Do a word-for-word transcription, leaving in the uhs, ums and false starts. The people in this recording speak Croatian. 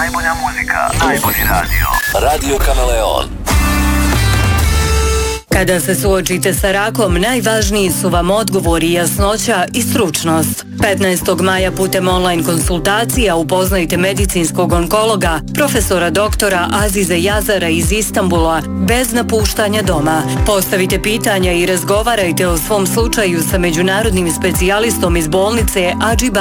Najbolja muzika, najbolji radio. Radio Kameleon. Kada se suočite sa rakom, najvažniji su vam odgovori, jasnoća i stručnost. petnaestog maja putem online konsultacija upoznajte medicinskog onkologa, profesora doktora Azize Jazara iz Istanbula, bez napuštanja doma. Postavite pitanja i razgovarajte o svom slučaju sa međunarodnim specijalistom iz bolnice Adžiba